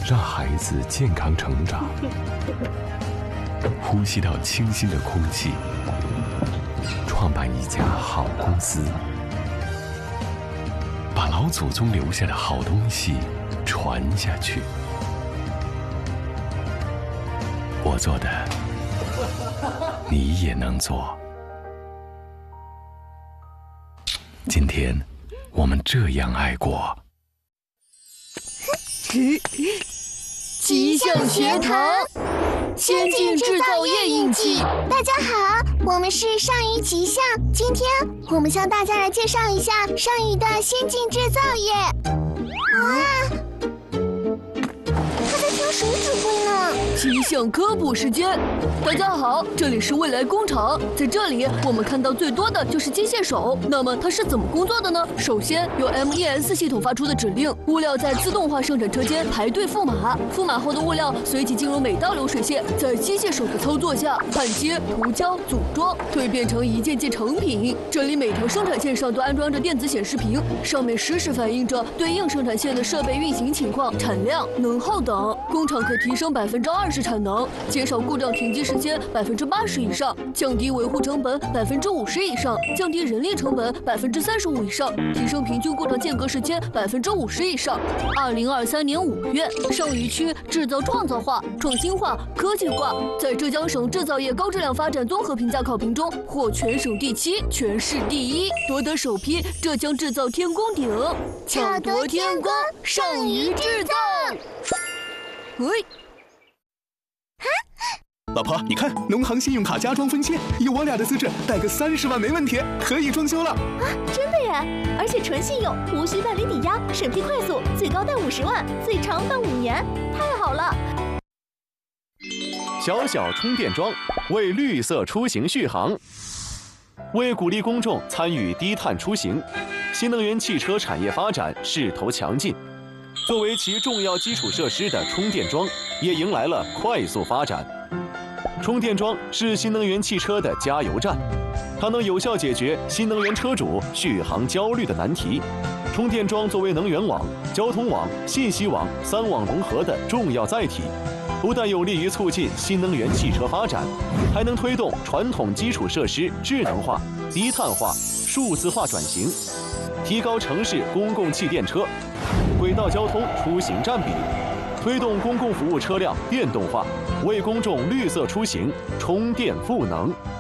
让孩子健康成长，呼吸到清新的空气，创办一家好公司，把老祖宗留下的好东西传下去。我做的，你也能做。今天，我们这样爱过。 吉祥学堂，先进制造业印记。 大家好，我们是上虞吉祥。今天我们向大家来介绍一下上虞的先进制造业。他在听谁指挥呢？ 吉祥科普时间，大家好，这里是未来工厂。在这里，我们看到最多的就是机械手。那么它是怎么工作的呢？首先，由 MES 系统发出的指令，物料在自动化生产车间排队覆码，覆码后的物料随即进入每道流水线，在机械手的操作下，焊接、涂胶、组装，蜕变成一件件成品。这里每条生产线上都安装着电子显示屏，上面实时反映着对应生产线的设备运行情况、产量、能耗等。工厂可提升20%产能，减少故障停机时间80%以上，降低维护成本50%以上，降低人力成本35%以上，提升平均故障间隔时间50%以上。2023年5月，上虞区制造创造化、创新化、科技化，在浙江省制造业高质量发展综合评价考评中获全省第7、全市第1，夺得首批浙江制造天宫鼎， 巧夺天工，上虞制造。 老婆，你看，农行信用卡家装分期，有我俩的资质，贷个30万没问题，可以装修了。 真的耶！而且纯信用，无需办理抵押，审批快速，最高贷50万，最长办5年，太好了！ 小小充电桩为绿色出行续航。为鼓励公众参与低碳出行，新能源汽车产业发展势头强劲。作为其重要基础设施的充电桩，也迎来了快速发展。充电桩是新能源汽车的加油站，它能有效解决新能源车主续航焦虑的难题。充电桩作为能源网、交通网、信息网3网融合的重要载体，不但有利于促进新能源汽车发展，还能推动传统基础设施智能化、低碳化、数字化转型，提高城市公共汽电车、轨道交通出行占比，推动公共服务车辆电动化，为公众绿色出行充电赋能。